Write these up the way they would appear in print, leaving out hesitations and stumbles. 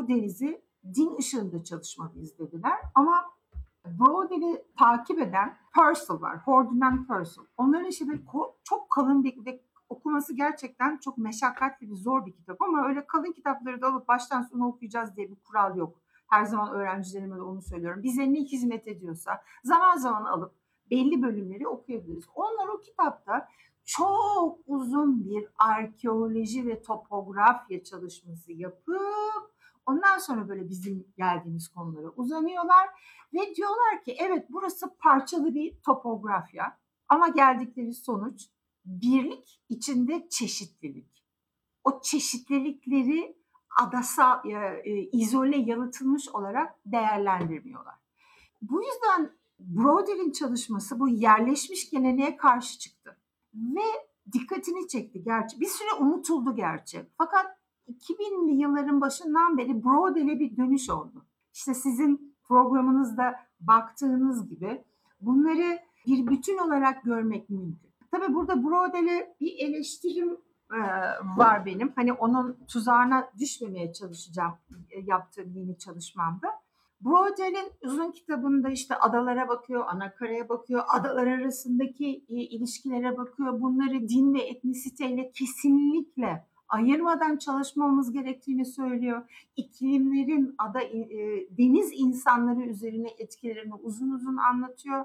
bu denizi din ışığında çalışmalıyız dediler. Ama Brodel'i takip eden Purcell var. Ferdinand Purcell. Onların işte çok kalın ve okuması gerçekten çok meşakkatli bir zor bir kitap ama öyle kalın kitapları da alıp baştan sona okuyacağız diye bir kural yok. Her zaman öğrencilerime de onu söylüyorum. Bize ne hizmet ediyorsa zaman zaman alıp belli bölümleri okuyabiliriz. Onlar o kitapta çok uzun bir arkeoloji ve topografya çalışması yapıp ondan sonra böyle bizim geldiğimiz konulara uzanıyorlar ve diyorlar ki evet burası parçalı bir topografya ama geldikleri sonuç birlik içinde çeşitlilik. O çeşitlilikleri adasal, izole yalıtılmış olarak değerlendirmiyorlar. Bu yüzden Brodel'in çalışması bu yerleşmiş geleneğe karşı çıktı. Ve dikkatini çekti gerçi. Bir süre unutuldu gerçi. Fakat 2000'li yılların başından beri Brodel'e bir dönüş oldu. İşte sizin programınızda baktığınız gibi bunları bir bütün olarak görmek mümkün. Tabii burada Brodel'e bir eleştirim var benim. Hani onun tuzağına düşmemeye çalışacağım yaptığım yeni çalışmamda. Brodel'in uzun kitabında işte adalara bakıyor, anakaraya bakıyor, adalar arasındaki ilişkilere bakıyor. Bunları din ve etnisiteyle kesinlikle ayırmadan çalışmamız gerektiğini söylüyor. İklimlerin deniz insanları üzerine etkilerini uzun uzun anlatıyor.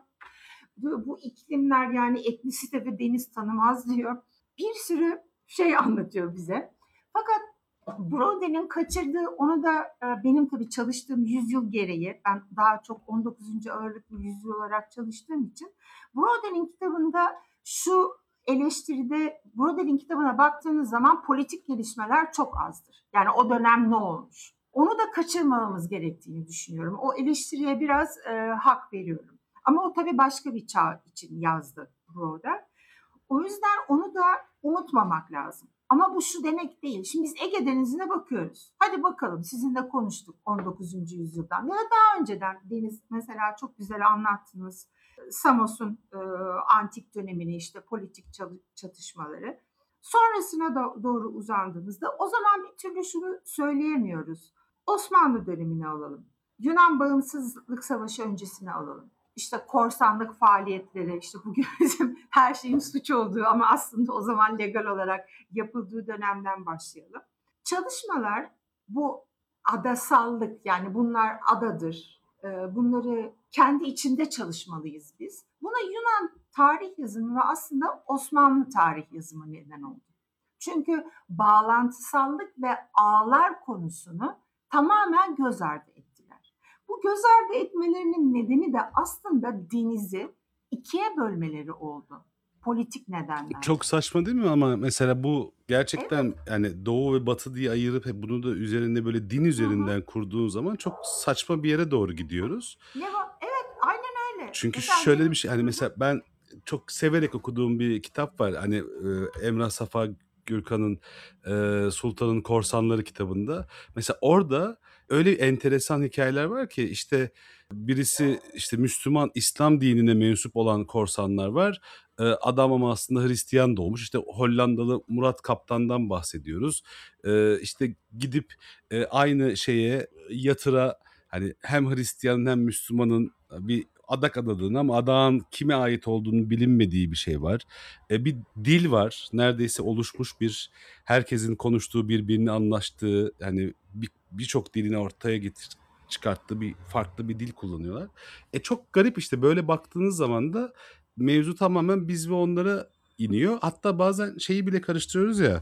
Bu iklimler yani etnisite ve deniz tanımaz diyor. Bir sürü şey anlatıyor bize. Fakat Brodel'in kaçırdığı, onu da benim tabii çalıştığım yüzyıl gereği, ben daha çok 19. ağırlıklı yüzyıl olarak çalıştığım için Brodel'in kitabında şu eleştiride, Brodel'in kitabına baktığınız zaman politik gelişmeler çok azdır. Yani o dönem ne olmuş? Onu da kaçırmamamız gerektiğini düşünüyorum. O eleştiriye biraz hak veriyorum. Ama o tabii başka bir çağ için yazdı Brodel. O yüzden onu da unutmamak lazım. Ama bu şu demek değil. Şimdi biz Ege Denizi'ne bakıyoruz. Hadi bakalım sizinle konuştuk 19. yüzyıldan ya da daha önceden Deniz mesela çok güzel anlattınız. Samos'un antik dönemini işte politik çatışmaları. Sonrasına da doğru uzandığımızda o zaman bir türlü şunu söyleyemiyoruz. Osmanlı dönemini alalım. Yunan Bağımsızlık Savaşı öncesini alalım. İşte korsanlık faaliyetleri, işte bugün bizim her şeyin suç olduğu ama aslında o zaman legal olarak yapıldığı dönemden başlayalım. Çalışmalar bu adasallık yani bunlar adadır. Bunları kendi içinde çalışmalıyız biz. Buna Yunan tarih yazımı ve aslında Osmanlı tarih yazımı neden oldu. Çünkü bağlantısallık ve ağlar konusunu tamamen göz ardı ettiler. Bu göz ardı etmelerinin nedeni de aslında denizi ikiye bölmeleri oldu. Politik nedenler. Çok saçma değil mi ama mesela bu gerçekten yani doğu ve batı diye ayırıp bunu da üzerinde böyle din üzerinden kurduğun zaman çok saçma bir yere doğru gidiyoruz. Evet, aynen öyle. Çünkü Mesela şöyle bir şey hani mesela ben çok severek okuduğum bir kitap var. Hani Emrah Safa Gürkan'ın Sultan'ın Korsanları kitabında. Mesela orada öyle enteresan hikayeler var ki işte birisi işte Müslüman İslam dinine mensup olan korsanlar var. Adam ama aslında Hristiyan doğmuş. İşte Hollandalı Murat Kaptan'dan bahsediyoruz. İşte gidip aynı şeye yatıra hani hem Hristiyanın hem Müslümanın bir adak adadığını ama adağın kime ait olduğunu bilinmediği bir şey var. Bir dil var. Neredeyse oluşmuş bir herkesin konuştuğu birbirini anlaştığı yani birçok dilini ortaya çıkarttığı bir farklı bir dil kullanıyorlar. Çok garip işte böyle baktığınız zaman da mevzu tamamen biz ve onlara iniyor. Hatta bazen şeyi bile karıştırıyoruz ya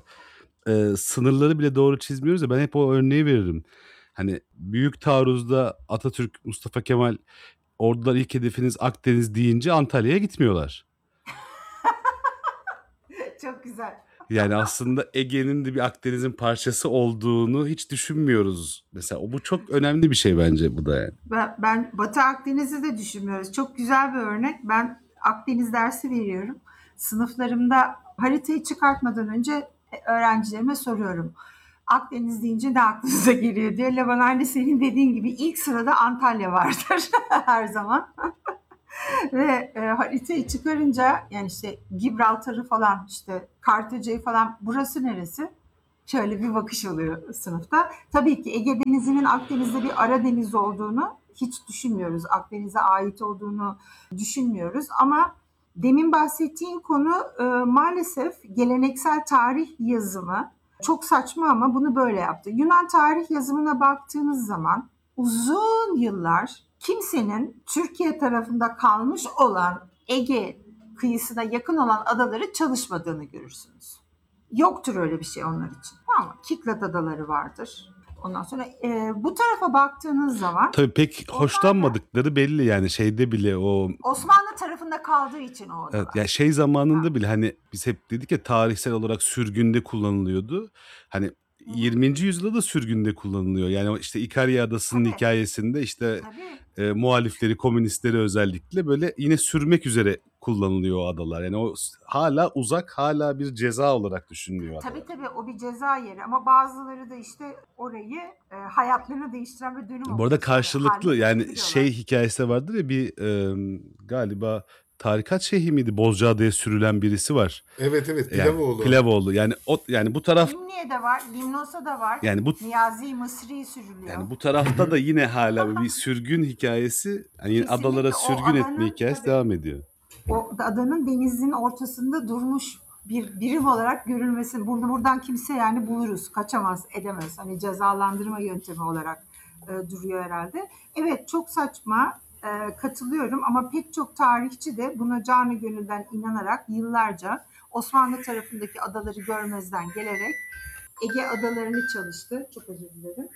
sınırları bile doğru çizmiyoruz ya ben hep o örneği veririm. Hani Büyük Taarruz'da Atatürk, Mustafa Kemal ordular ilk hedefiniz Akdeniz deyince Antalya'ya gitmiyorlar. Çok güzel. Yani aslında Ege'nin de bir Akdeniz'in parçası olduğunu hiç düşünmüyoruz. Mesela bu çok önemli bir şey bence bu da yani. Ben Batı Akdeniz'i de düşünmüyoruz. Çok güzel bir örnek. Ben Akdeniz dersi veriyorum. Sınıflarımda haritayı çıkartmadan önce öğrencilerime soruyorum. Akdeniz deyince ne aklınıza geliyor diye. Levan aynı senin dediğin gibi ilk sırada Antalya vardır her zaman. Ve haritayı çıkarınca yani işte Gibraltar'ı falan işte Kartaca'yı falan burası neresi? Şöyle bir bakış oluyor sınıfta. Tabii ki Ege Denizi'nin Akdeniz'de bir ara deniz olduğunu hiç düşünmüyoruz. Akdeniz'e ait olduğunu düşünmüyoruz. Ama demin bahsettiğim konu maalesef geleneksel tarih yazımı çok saçma ama bunu böyle yaptı. Yunan tarih yazımına baktığınız zaman uzun yıllar kimsenin Türkiye tarafında kalmış olan Ege kıyısına yakın olan adaları çalışmadığını görürsünüz. Yoktur öyle bir şey onlar için. Tamam mı? Kiklat adaları vardır. Ondan sonra bu tarafa baktığınız zaman Tabii pek onlar da hoşlanmadıkları belli yani şeyde bile o Osmanlı tarafında kaldığı için o evet, adalar. ya şey zamanında bile hani biz hep dedik ya tarihsel olarak sürgünde kullanılıyordu. Hani Hı hı. 20. yüzyılda da sürgünde kullanılıyor. Yani o işte İkarya Adası'nın Tabii, hikayesinde işte tabii. muhalifleri, komünistleri özellikle böyle yine sürmek üzere kullanılıyor o adalar. Yani o hala uzak, hala bir ceza olarak düşünülüyor Tabii adalar. tabii o bir ceza yeri ama bazıları da işte orayı hayatlarını değiştiren bir dönüm Bu arada noktası haline karşılıklı yani getiriyorlar. şey hikayesi de vardır ya bir galiba tarikat şeyhi miydi? Bozcaada'ya sürülen birisi var. Evet evet, Yani Pilavoğlu. Pilavoğlu yani o yani bu taraf Limniye'de var, Limnos'a var. yani bu Niyazi Mısri sürülüyor. yani bu tarafta da yine hala bir sürgün hikayesi hani yine adalara Kesinlikle o sürgün etme adanın hikayesi tabii devam ediyor. o adanın denizin ortasında durmuş bir birim olarak görülmesi. Buradan kimse yani buluruz, kaçamaz, edemez. Hani cezalandırma yöntemi olarak duruyor herhalde. Evet çok saçma, katılıyorum ama pek çok tarihçi de buna canı gönülden inanarak yıllarca Osmanlı tarafındaki adaları görmezden gelerek Ege adalarını çalıştı. Çok özür dilerim.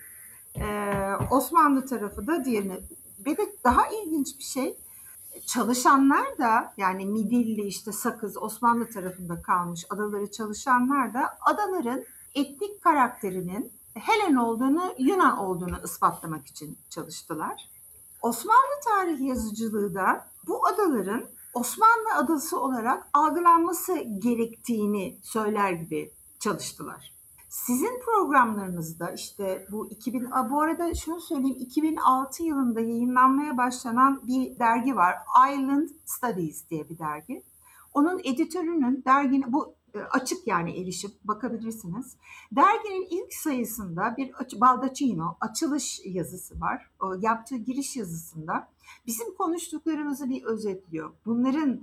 Osmanlı tarafı da diğerini. Ve de daha ilginç bir şey, çalışanlar da yani Midilli işte Sakız Osmanlı tarafında kalmış adaları çalışanlar da adaların etnik karakterinin Helen olduğunu Yunan olduğunu ispatlamak için çalıştılar. Osmanlı tarih yazıcılığı da bu adaların Osmanlı adası olarak algılanması gerektiğini söyler gibi çalıştılar. Sizin programlarınızda işte bu arada şunu söyleyeyim 2006 yılında yayınlanmaya başlanan bir dergi var. Island Studies diye bir dergi. Onun editörünün derginin bu açık yani erişip bakabilirsiniz. Derginin ilk sayısında bir Baldacchino açılış yazısı var. O yaptığı giriş yazısında bizim konuştuklarımızı bir özetliyor. Bunların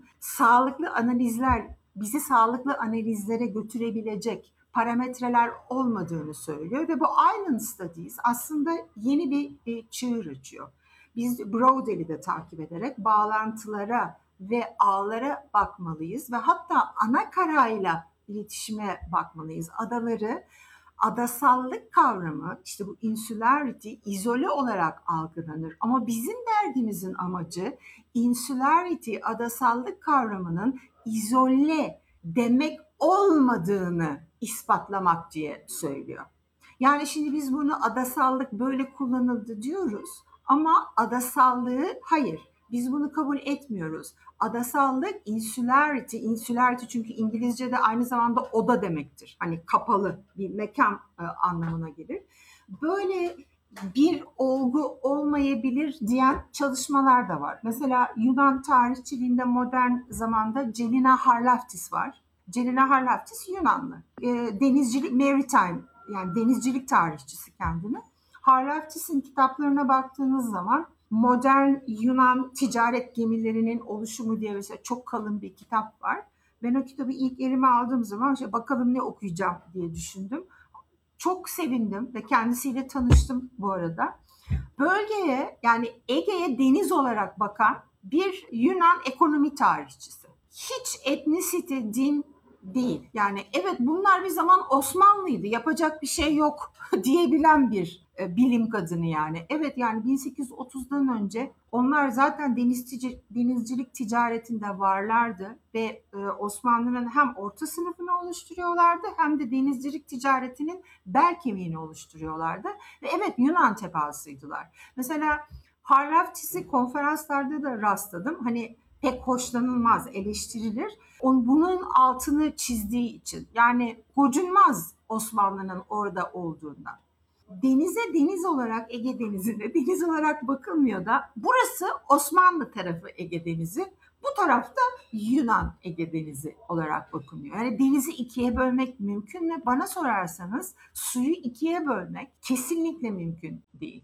bizi sağlıklı analizlere götürebilecek parametreler olmadığını söylüyor ve bu Island Studies aslında yeni bir çığır açıyor. Biz Brodel'i de takip ederek bağlantılara ve ağlara bakmalıyız ve hatta ana karayla iletişime bakmalıyız. Adasallık kavramı işte bu insularity izole olarak algılanır ama bizim dergimizin amacı insularity adasallık kavramının izole demek olmadığını ispatlamak diye söylüyor. Yani şimdi biz bunu adasallık böyle kullanıldı diyoruz ama adasallığı hayır biz bunu kabul etmiyoruz. Adasallık insularity çünkü İngilizce'de aynı zamanda oda demektir. Hani kapalı bir mekan anlamına gelir. Böyle bir olgu olmayabilir diyen çalışmalar da var. Mesela Yunan tarihçiliğinde modern zamanda Celina Harlaftis var. Celina Harlaftis Yunanlı. Denizcilik, maritime yani denizcilik tarihçisi kendini. Harlaftis'in kitaplarına baktığınız zaman modern Yunan ticaret gemilerinin oluşumu diye mesela çok kalın bir kitap var. Ben o kitabı ilk elime aldığım zaman bakalım ne okuyacağım diye düşündüm. Çok sevindim ve kendisiyle tanıştım bu arada. Bölgeye yani Ege'ye deniz olarak bakan bir Yunan ekonomi tarihçisi. Hiç etnisite, din değil. Yani evet bunlar bir zaman Osmanlıydı yapacak bir şey yok diyebilen bir bilim kadını yani. Evet yani 1830'dan önce onlar zaten denizcilik ticaretinde varlardı ve Osmanlı'nın hem orta sınıfını oluşturuyorlardı hem de denizcilik ticaretinin bel kemiğini oluşturuyorlardı. Ve evet Yunan tebaasıydılar. Mesela Harlaftis'i konferanslarda da rastladım. Hani pek hoşlanılmaz, eleştirilir. Bunun altını çizdiği için. Yani gocunmaz Osmanlı'nın orada olduğundan. Denize deniz olarak Ege Denizi'ne deniz olarak bakılmıyor da burası Osmanlı tarafı Ege Denizi. Bu tarafta Yunan Ege Denizi olarak bakılıyor. Yani denizi ikiye bölmek mümkün mü? Bana sorarsanız suyu ikiye bölmek kesinlikle mümkün değil.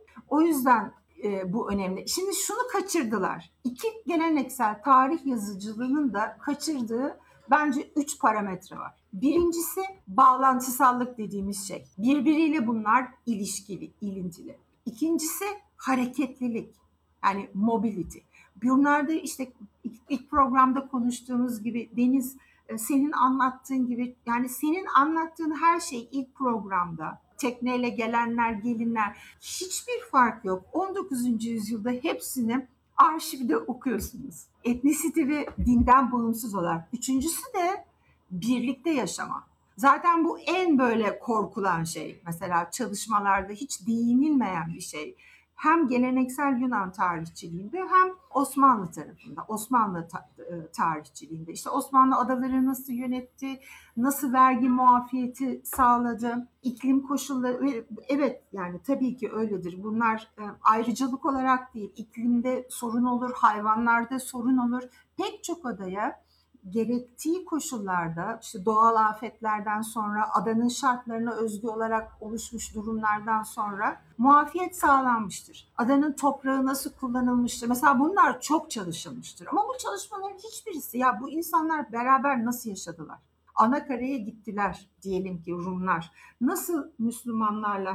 O yüzden bu önemli. Şimdi şunu kaçırdılar. İki geleneksel tarih yazıcılığının da kaçırdığı bence 3 parametre var. Birincisi bağlantısallık dediğimiz şey. Birbiriyle bunlar ilişkili, ilintili. İkincisi hareketlilik. Yani mobility. Bunlarda işte ilk programda konuştuğumuz gibi Deniz, senin anlattığın gibi, yani senin anlattığın her şey ilk programda tekneyle gelenler, gelinler, hiçbir fark yok. 19. yüzyılda hepsini arşivde okuyorsunuz. Etnisite ve dinden bağımsız olarak. Üçüncüsü de birlikte yaşama. Zaten bu en böyle korkulan şey. Mesela çalışmalarda hiç değinilmeyen bir şey. Hem geleneksel Yunan tarihçiliğinde hem Osmanlı tarafında, Osmanlı tarihçiliğinde. İşte Osmanlı adaları nasıl yönetti, nasıl vergi muafiyeti sağladı, iklim koşulları, evet yani tabii ki öyledir. Bunlar ayrıcalık olarak değil, iklimde sorun olur, hayvanlarda sorun olur. Pek çok adaya gerektiği koşullarda, işte doğal afetlerden sonra, adanın şartlarına özgü olarak oluşmuş durumlardan sonra muafiyet sağlanmıştır. Adanın toprağı nasıl kullanılmıştır? Mesela bunlar çok çalışılmıştır. Ama bu çalışmaların hiçbirisi, ya bu insanlar beraber nasıl yaşadılar? Anakara'ya gittiler diyelim ki Rumlar. Nasıl Müslümanlarla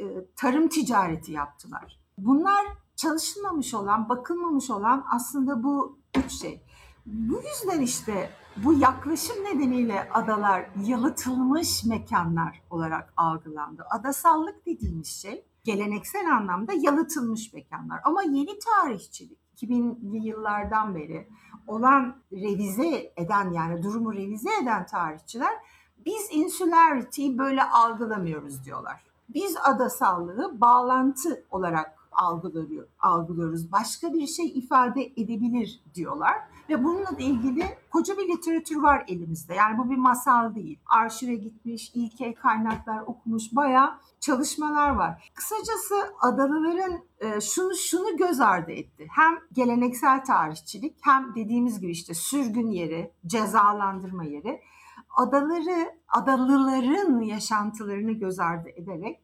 tarım ticareti yaptılar? Bunlar çalışılmamış olan, bakılmamış olan aslında bu üç şey. Bu yüzden işte bu yaklaşım nedeniyle adalar yalıtılmış mekanlar olarak algılandı. Adasallık dediğimiz şey geleneksel anlamda yalıtılmış mekanlar. Ama yeni tarihçilik 2000'li yıllardan beri olan revize eden, yani durumu revize eden tarihçiler biz insülarity'yi böyle algılamıyoruz diyorlar. Biz adasallığı bağlantı olarak algılıyoruz. Başka bir şey ifade edebilir diyorlar. Ve bununla da ilgili koca bir literatür var elimizde. Yani bu bir masal değil. Arşive gitmiş, ilkel kaynaklar okumuş, bayağı çalışmalar var. Kısacası adalıların şunu göz ardı etti. Hem geleneksel tarihçilik, hem dediğimiz gibi işte sürgün yeri, cezalandırma yeri. Adalıların yaşantılarını göz ardı ederek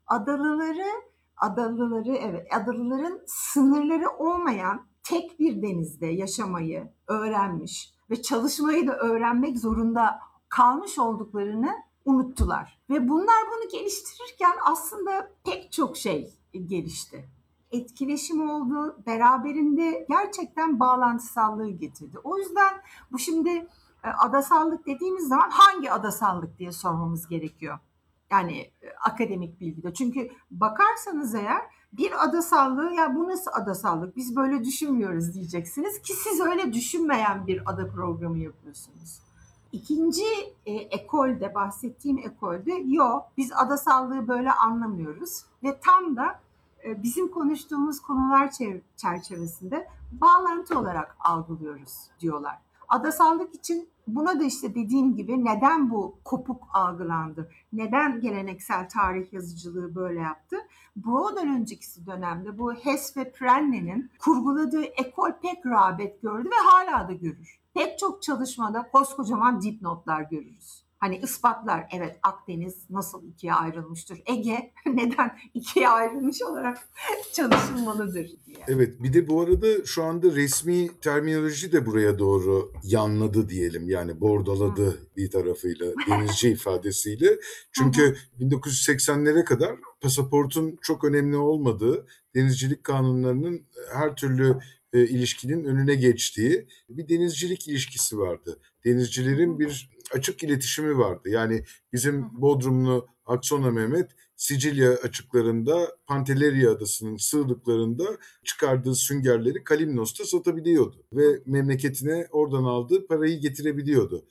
adalıların sınırları olmayan tek bir denizde yaşamayı öğrenmiş ve çalışmayı da öğrenmek zorunda kalmış olduklarını unuttular. Ve bunlar bunu geliştirirken aslında pek çok şey gelişti. Etkileşim oldu, beraberinde gerçekten bağlantısallığı getirdi. O yüzden bu şimdi adasallık dediğimiz zaman hangi adasallık diye sormamız gerekiyor. Yani akademik bilgide. Çünkü bakarsanız eğer bir adasallığı, ya bu nasıl adasallık, biz böyle düşünmüyoruz diyeceksiniz ki siz öyle düşünmeyen bir ada programı yapıyorsunuz. İkinci ekolde, bahsettiğim ekolde biz adasallığı böyle anlamıyoruz ve tam da bizim konuştuğumuz konular çerçevesinde bağlantı olarak algılıyoruz diyorlar. Adasallık için buna da işte dediğim gibi neden bu kopuk algılandı? Neden geleneksel tarih yazıcılığı böyle yaptı? Broad'dan önceki dönemde bu Hess ve Prenne'nin kurguladığı ekol pek rağbet gördü ve hala da görür. Pek çok çalışmada koskocaman dipnotlar görürüz. Hani ispatlar, evet Akdeniz nasıl ikiye ayrılmıştır, Ege neden ikiye ayrılmış olarak çalışılmalıdır diye. Evet, bir de bu arada şu anda resmi terminoloji de buraya doğru yanladı diyelim. Yani bordaladı bir tarafıyla, denizci ifadesiyle. Çünkü 1980'lere kadar pasaportun çok önemli olmadığı, denizcilik kanunlarının her türlü ilişkinin önüne geçtiği bir denizcilik ilişkisi vardı. Denizcilerin bir açık iletişimi vardı. Yani bizim Bodrumlu Aksona Mehmet Sicilya açıklarında Pantelleria adasının sığlıklarında çıkardığı süngerleri Kalimnos'ta satabiliyordu ve memleketine oradan aldığı parayı getirebiliyordu.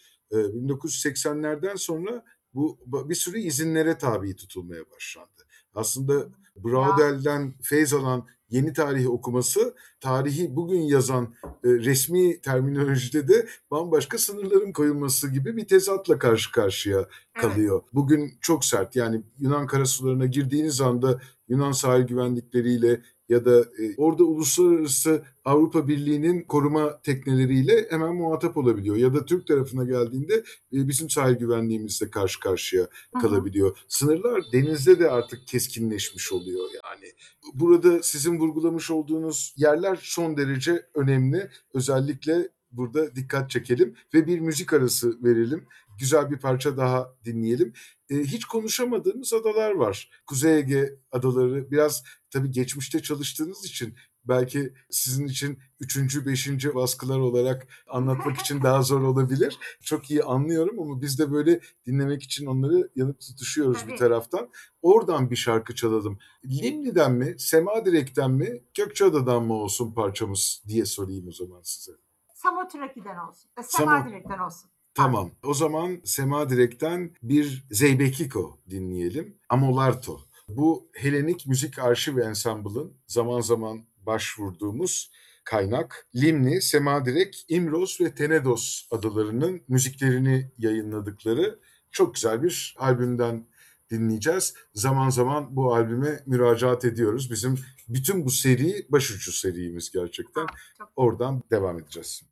1980'lerden sonra bu bir sürü izinlere tabi tutulmaya başlandı. Aslında Braudel'den feyz alan yeni tarih okuması, tarihi bugün yazan resmi terminolojide de bambaşka sınırların koyulması gibi bir tezatla karşı karşıya kalıyor. Evet. Bugün çok sert, yani Yunan karasularına girdiğiniz anda Yunan sahil güvenlikleriyle ya da orada uluslararası Avrupa Birliği'nin koruma tekneleriyle hemen muhatap olabiliyor. Ya da Türk tarafına geldiğinde bizim sahil güvenliğimizle karşı karşıya kalabiliyor. Sınırlar denizde de artık keskinleşmiş oluyor yani. Burada sizin vurgulamış olduğunuz yerler son derece önemli. Özellikle burada dikkat çekelim ve bir müzik arası verelim. Güzel bir parça daha dinleyelim. Hiç konuşamadığımız adalar var. Kuzey Ege adaları biraz tabii geçmişte çalıştığınız için belki sizin için 3. 5. baskılar olarak anlatmak için daha zor olabilir. Çok iyi anlıyorum ama biz de böyle dinlemek için onları yanıp tutuşuyoruz bir taraftan. Oradan bir şarkı çalalım. Limni'den mi, Semadirek'ten mi, Gökçeada'dan mı olsun parçamız diye sorayım o zaman size. Samotreki'den olsun. Semadirek'ten olsun. Tamam. O zaman Semadirek'ten bir Zeybekiko dinleyelim. Amolarto. Bu Helenik Müzik Arşiv Ensemble'ın zaman zaman başvurduğumuz kaynak. Limni, Semadirek, İmros ve Tenedos adalarının müziklerini yayınladıkları çok güzel bir albümden dinleyeceğiz. Zaman zaman bu albüme müracaat ediyoruz. Bizim bütün bu seri başucu serimiz gerçekten. Oradan devam edeceğiz.